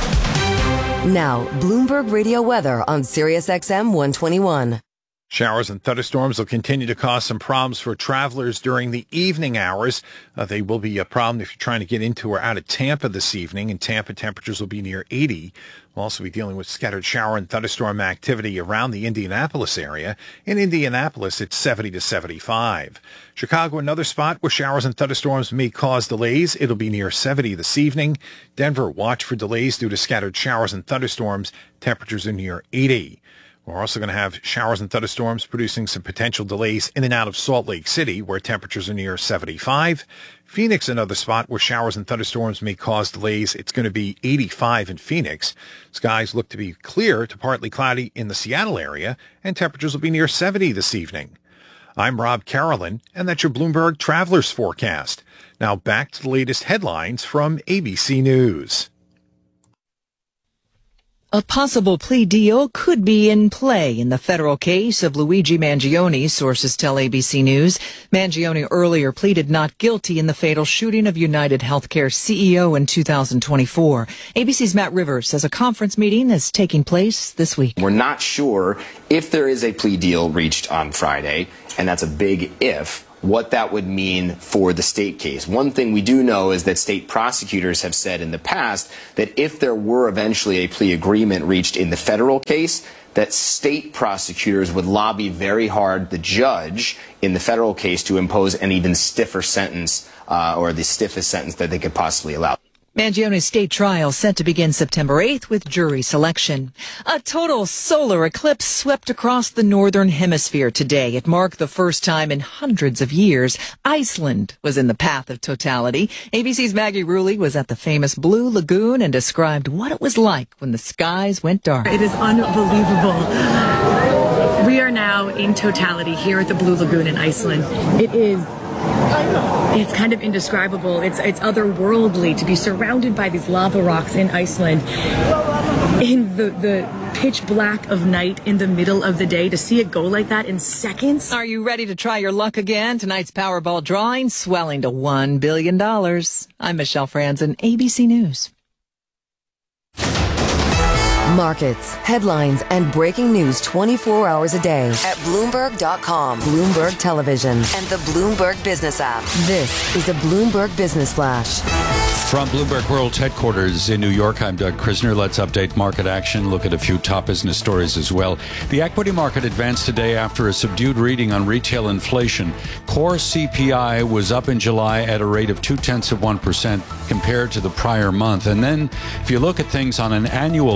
Now, Bloomberg Radio weather on Sirius X M one twenty-one. Showers and thunderstorms will continue to cause some problems for travelers during the evening hours. Uh, they will be a problem if you're trying to get into or out of Tampa this evening. In Tampa, temperatures will be near eighty. We'll also be dealing with scattered shower and thunderstorm activity around the Indianapolis area. In Indianapolis, it's seventy to seventy-five. Chicago, another spot where showers and thunderstorms may cause delays. It'll be near seventy this evening. Denver, watch for delays due to scattered showers and thunderstorms. Temperatures are near eighty. We're also going to have showers and thunderstorms producing some potential delays in and out of Salt Lake City, where temperatures are near seventy-five. Phoenix, another spot where showers and thunderstorms may cause delays. It's going to be eighty-five in Phoenix. Skies look to be clear to partly cloudy in the Seattle area, and temperatures will be near seventy this evening. I'm Rob Carolyn, and that's your Bloomberg Travelers Forecast. Now back to the latest headlines from A B C News. A possible plea deal could be in play in the federal case of Luigi Mangione, sources tell A B C News. Mangione earlier pleaded not guilty in the fatal shooting of United Healthcare C E O in two thousand twenty-four. A B C's Matt Rivers says a conference meeting is taking place this week. We're not sure if there is a plea deal reached on Friday, and that's a big if, what that would mean for the state case. One thing we do know is that state prosecutors have said in the past that if there were eventually a plea agreement reached in the federal case, that state prosecutors would lobby very hard the judge in the federal case to impose an even stiffer sentence, uh, or the stiffest sentence that they could possibly allow. Mangione's state trial set to begin September eighth with jury selection. A total solar eclipse swept across the northern hemisphere today. It marked the first time in hundreds of years Iceland was in the path of totality. A B C's Maggie Rulli was at the famous Blue Lagoon and described what it was like when the skies went dark. It is unbelievable. We are now in totality here at the Blue Lagoon in Iceland. It is It's kind of indescribable. It's it's otherworldly to be surrounded by these lava rocks in Iceland in the, the pitch black of night in the middle of the day, to see it go like that in seconds. Are you ready to try your luck again? Tonight's Powerball drawing swelling to one billion dollars. I'm Michelle Franzen, A B C News. Markets, headlines, and breaking news twenty-four hours a day at Bloomberg dot com, Bloomberg Television, and the Bloomberg Business app. This is a Bloomberg Business Flash. From Bloomberg World Headquarters in New York, I'm Doug Krisner. Let's update market action, look at a few top business stories as well. The equity market advanced today after a subdued reading on retail inflation. Core C P I was up in July at a rate of two-tenths of one percent compared to the prior month. And then, if you look at things on an annual basis,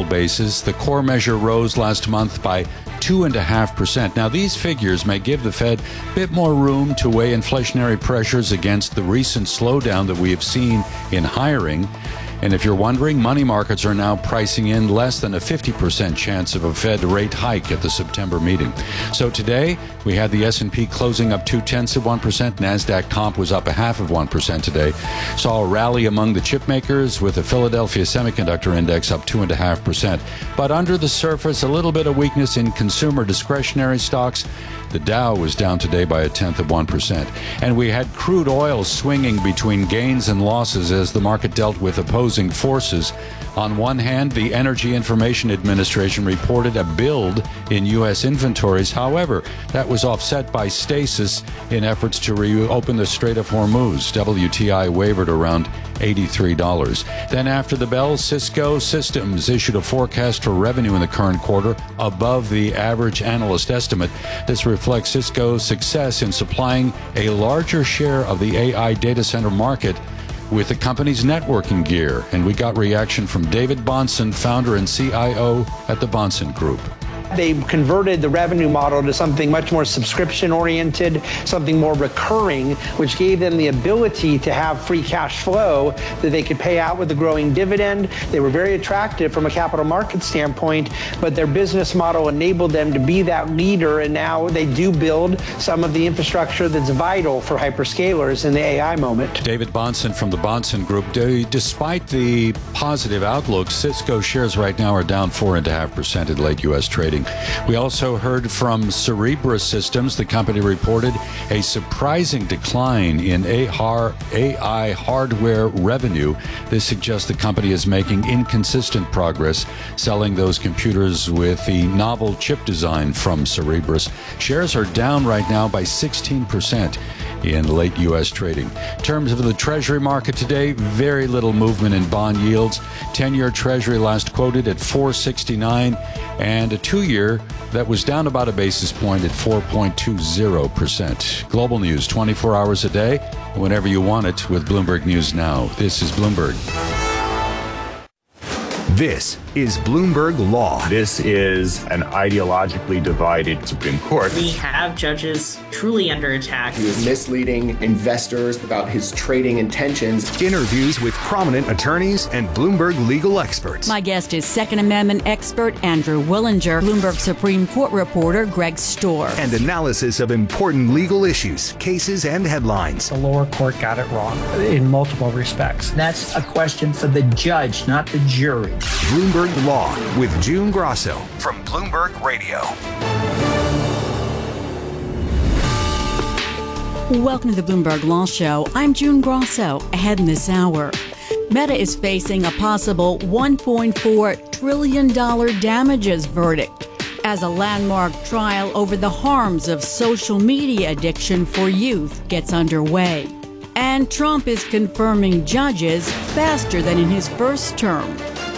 prices. The core measure rose last month by two point five percent. Now, these figures may give the Fed a bit more room to weigh inflationary pressures against the recent slowdown that we have seen in hiring. And if you're wondering, money markets are now pricing in less than a fifty percent chance of a Fed rate hike at the September meeting. So today, we had the S and P closing up two-tenths of one percent. NASDAQ comp was up a half of one percent today. Saw a rally among the chip makers with the Philadelphia Semiconductor Index up two point five percent. But under the surface, a little bit of weakness in consumer discretionary stocks. The Dow was down today by a tenth of one percent. And we had crude oil swinging between gains and losses as the market dealt with opposing forces. On one hand, the Energy Information Administration reported a build in U S inventories. However, that was offset by stasis in efforts to reopen the Strait of Hormuz. W T I wavered around eighty-three dollars. Then after the bell, Cisco Systems issued a forecast for revenue in the current quarter above the average analyst estimate. This reflects Cisco's success in supplying a larger share of the A I data center market with the company's networking gear. And we got reaction from David Bahnsen, founder and C I O at the Bahnsen Group. They converted the revenue model to something much more subscription-oriented, something more recurring, which gave them the ability to have free cash flow that they could pay out with a growing dividend. They were very attractive from a capital market standpoint, but their business model enabled them to be that leader, and now they do build some of the infrastructure that's vital for hyperscalers in the A I moment. David Bahnsen from the Bahnsen Group. Despite the positive outlook, Cisco shares right now are down four point five percent in late U S trading. We also heard from Cerebras Systems. The company reported a surprising decline in A I hardware revenue. This suggests the company is making inconsistent progress selling those computers with the novel chip design from Cerebras. Shares are down right now by sixteen percent in late U S trading. In terms of the Treasury market today, very little movement in bond yields. ten-year Treasury last quoted at four sixty-nine, and a two-year that was down about a basis point at four point two zero percent. Global news twenty-four hours a day, whenever you want it, with Bloomberg News Now. This is Bloomberg. This is Bloomberg Law. This is an ideologically divided Supreme Court. We have judges truly under attack. He was misleading investors about his trading intentions. Interviews with prominent attorneys and Bloomberg legal experts. My guest is Second Amendment expert Andrew Willinger, Bloomberg Supreme Court reporter Greg Storr. And analysis of important legal issues, cases, and headlines. The lower court got it wrong in multiple respects. That's a question for the judge, not the jury. Bloomberg Law with June Grosso from Bloomberg Radio. Welcome to the Bloomberg Law Show. I'm June Grosso. Ahead in this hour, Meta is facing a possible one point four trillion dollars damages verdict as a landmark trial over the harms of social media addiction for youth gets underway. And Trump is confirming judges faster than in his first term.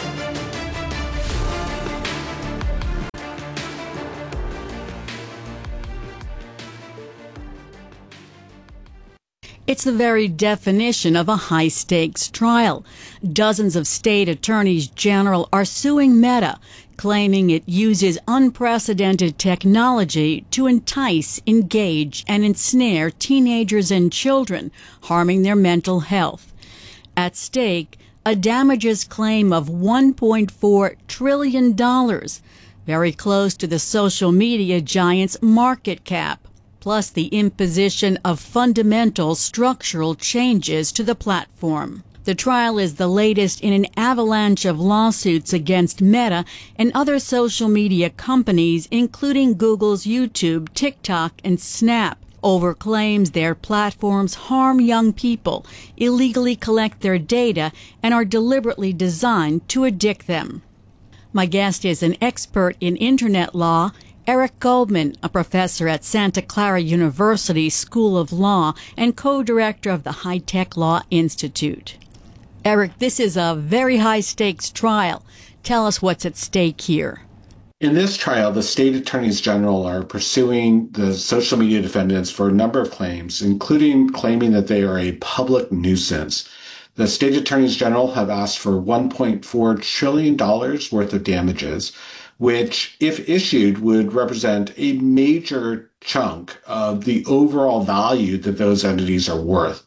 It's the very definition of a high-stakes trial. Dozens of state attorneys general are suing Meta, claiming it uses unprecedented technology to entice, engage, and ensnare teenagers and children, harming their mental health. At stake, a damages claim of one point four trillion dollars, very close to the social media giant's market cap, plus the imposition of fundamental structural changes to the platform. The trial is the latest in an avalanche of lawsuits against Meta and other social media companies, including Google's YouTube, TikTok, and Snap, over claims their platforms harm young people, illegally collect their data, and are deliberately designed to addict them. My guest is an expert in Internet law, Eric Goldman, a professor at Santa Clara University School of Law and co-director of the High Tech Law Institute. Eric, this is a very high-stakes trial. Tell us what's at stake here. In this trial, the state attorneys general are pursuing the social media defendants for a number of claims, including claiming that they are a public nuisance. The state attorneys general have asked for one point four trillion dollars worth of damages, which, if issued, would represent a major chunk of the overall value that those entities are worth.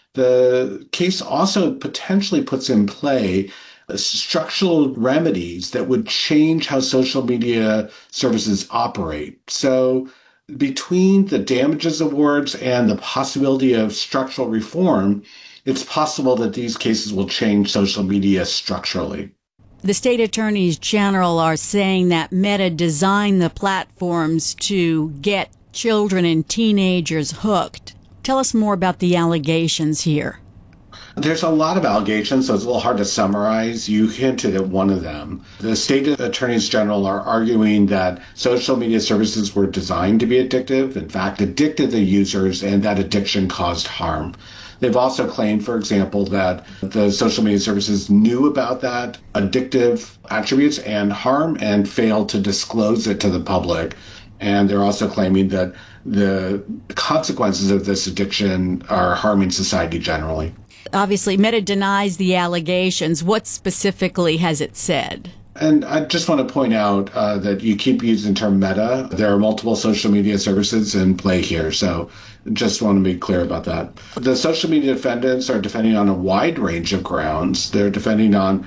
The case also potentially puts in play structural remedies that would change how social media services operate. So between the damages awards and the possibility of structural reform, it's possible that these cases will change social media structurally. The state attorneys general are saying that Meta designed the platforms to get children and teenagers hooked. Tell us more about the allegations here. There's a lot of allegations, so it's a little hard to summarize. You hinted at one of them. The state attorneys general are arguing that social media services were designed to be addictive, in fact, addicted the users, and that addiction caused harm. They've also claimed, for example, that the social media services knew about that addictive attributes and harm and failed to disclose it to the public. And they're also claiming that the consequences of this addiction are harming society generally. Obviously, Meta denies the allegations. What specifically has it said? And I just want to point out uh, that you keep using the term Meta. There are multiple social media services in play here, so just want to be clear about that. The social media defendants are defending on a wide range of grounds. They're defending on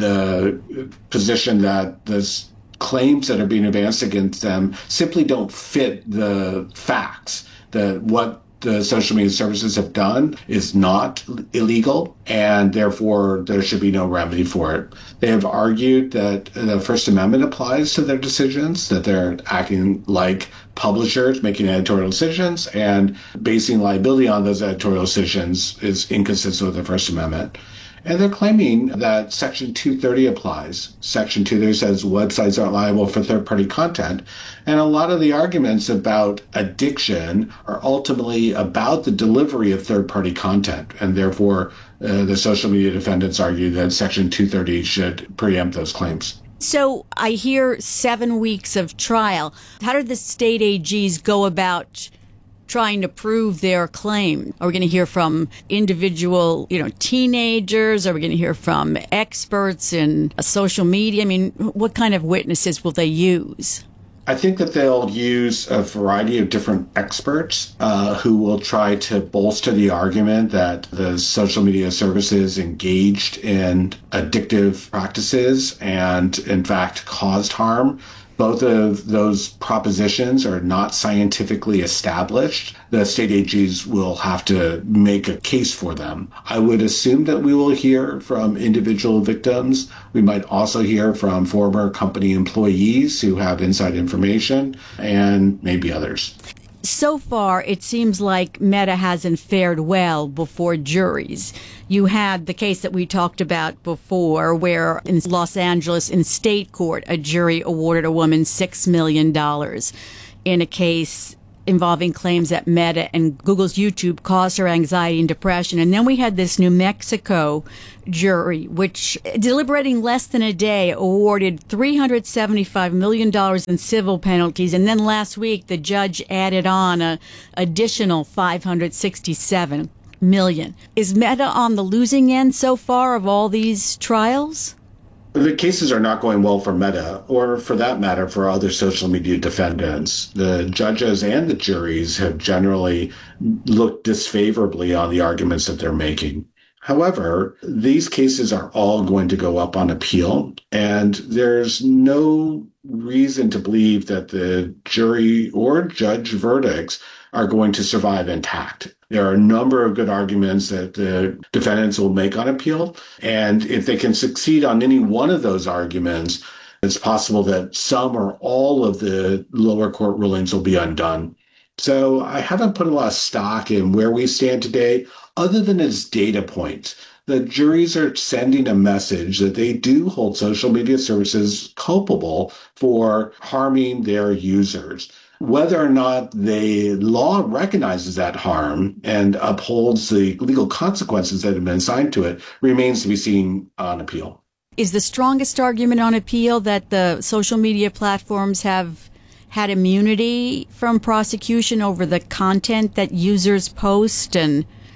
the position that this claims that are being advanced against them simply don't fit the facts, that what the social media services have done is not illegal, and therefore there should be no remedy for it. They have argued that the First Amendment applies to their decisions, that they're acting like publishers making editorial decisions, and basing liability on those editorial decisions is inconsistent with the First Amendment. And they're claiming that Section two thirty applies. Section two thirty says websites aren't liable for third-party content. And a lot of the arguments about addiction are ultimately about the delivery of third-party content. And therefore, uh, the social media defendants argue that Section two thirty should preempt those claims. So I hear seven weeks of trial. How did the state A Gs go about trying to prove their claim? Are we going to hear from individual, you know, teenagers? Are we going to hear from experts in social media? I mean, what kind of witnesses will they use? I think that they'll use a variety of different experts uh, who will try to bolster the argument that the social media services engaged in addictive practices and, in fact, caused harm. Both of those propositions are not scientifically established. The state A Gs will have to make a case for them. I would assume that we will hear from individual victims. We might also hear from former company employees who have inside information, and maybe others. So far, it seems like Meta hasn't fared well before juries. You had the case that we talked about before where in Los Angeles in state court, a jury awarded a woman six million dollars in a case involving claims that Meta and Google's YouTube caused her anxiety and depression. And then we had this New Mexico jury, which, deliberating less than a day, awarded three hundred seventy-five million dollars in civil penalties. And then last week, the judge added on an additional five hundred sixty-seven million dollars. Is Meta on the losing end so far of all these trials? The cases are not going well for Meta, or for that matter, for other social media defendants. The judges and the juries have generally looked disfavorably on the arguments that they're making. However, these cases are all going to go up on appeal, and there's no reason to believe that the jury or judge verdicts are going to survive intact. There are a number of good arguments that the defendants will make on appeal, and if they can succeed on any one of those arguments, it's possible that some or all of the lower court rulings will be undone. So I haven't put a lot of stock in where we stand today, other than as data points. The juries are sending a message that they do hold social media services culpable for harming their users. Whether or not the law recognizes that harm and upholds the legal consequences that have been assigned to it remains to be seen on appeal. Is the strongest argument on appeal that the social media platforms have had immunity from prosecution over the content that users post, and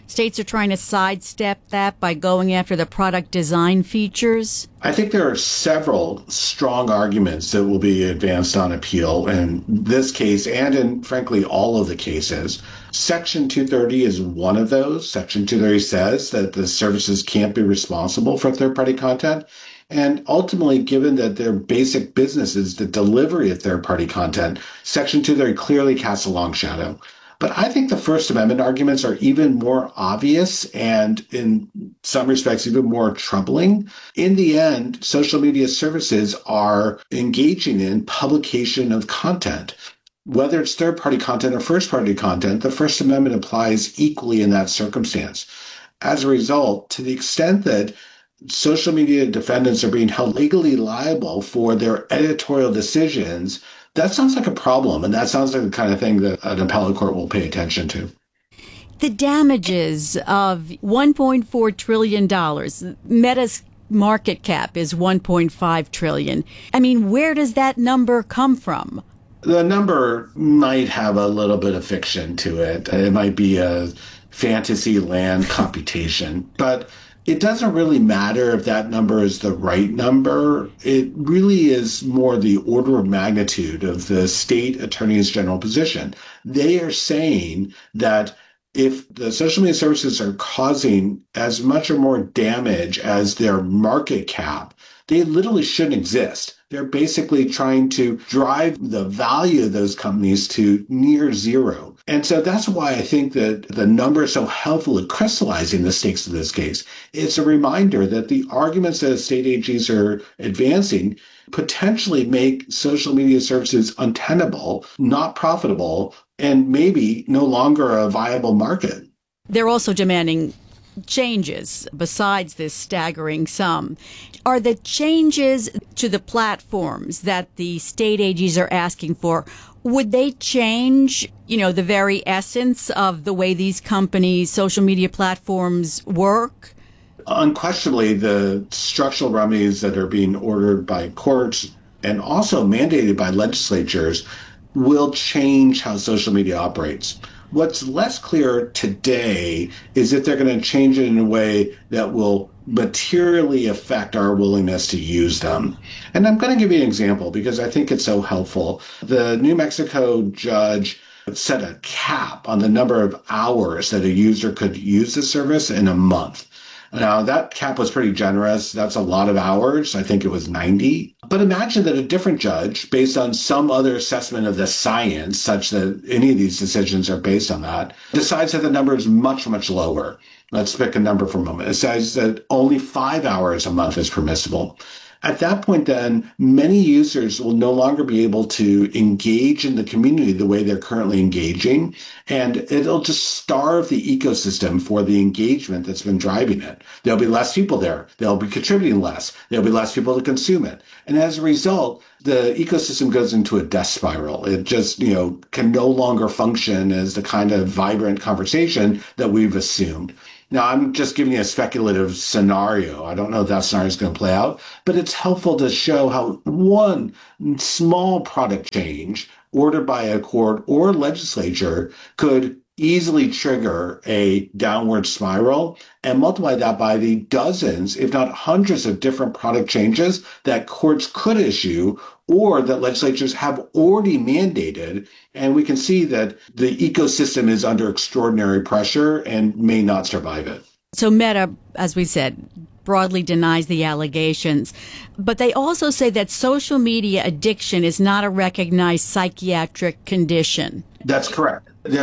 states are trying to sidestep that by going after the product design features? I think there are several strong arguments that will be advanced on appeal in this case and in, frankly, all of the cases. Section two thirty is one of those. Section two thirty says that the services can't be responsible for third-party content. And ultimately, given that their basic business is the delivery of third-party content, Section two thirty clearly casts a long shadow. But I think the First Amendment arguments are even more obvious and, in some respects, even more troubling. In the end, social media services are engaging in publication of content. Whether it's third-party content or first-party content, the First Amendment applies equally in that circumstance. As a result, to the extent that social media defendants are being held legally liable for their editorial decisions, that sounds like a problem, and that sounds like the kind of thing that an appellate court will pay attention to. The damages of one point four trillion dollars, Meta's market cap is one point five trillion dollars. I mean, where does that number come from? The number might have a little bit of fiction to it. It might be a fantasy land computation, but it doesn't really matter if that number is the right number. It really is more the order of magnitude of the state attorney's general position. They are saying that if the social media services are causing as much or more damage as their market cap, they literally shouldn't exist. They're basically trying to drive the value of those companies to near zero. And so that's why I think that the number is so helpful in crystallizing the stakes of this case. It's a reminder that the arguments that state A Gs are advancing potentially make social media services untenable, not profitable, and maybe no longer a viable market. They're also demanding changes besides this staggering sum. Are the changes to the platforms that the state A Gs are asking for, would they change, you know, the very essence of the way these companies, social media platforms work? Unquestionably, the structural remedies that are being ordered by courts and also mandated by legislatures will change how social media operates. What's less clear today is if they're going to change it in a way that will materially affect our willingness to use them. And I'm going to give you an example because I think it's so helpful. The New Mexico judge set a cap on the number of hours that a user could use the service in a month. Now, that cap was pretty generous. That's a lot of hours. I think it was ninety. But imagine that a different judge, based on some other assessment of the science, such that any of these decisions are based on that, decides that the number is much, much lower. Let's pick a number for a moment. It says that only five hours a month is permissible. At that point, then, many users will no longer be able to engage in the community the way they're currently engaging, and it'll just starve the ecosystem for the engagement that's been driving it. There'll be less people there. They'll be contributing less. There'll be less people to consume it. And as a result, the ecosystem goes into a death spiral. It just, you know, can no longer function as the kind of vibrant conversation that we've assumed. Now, I'm just giving you a speculative scenario. I don't know if that scenario is going to play out, but it's helpful to show how one small product change ordered by a court or legislature could easily trigger a downward spiral, and multiply that by the dozens, if not hundreds of different product changes that courts could issue or that legislatures have already mandated. And we can see that the ecosystem is under extraordinary pressure and may not survive it. So Meta, as we said, broadly denies the allegations, but they also say that social media addiction is not a recognized psychiatric condition. That's correct.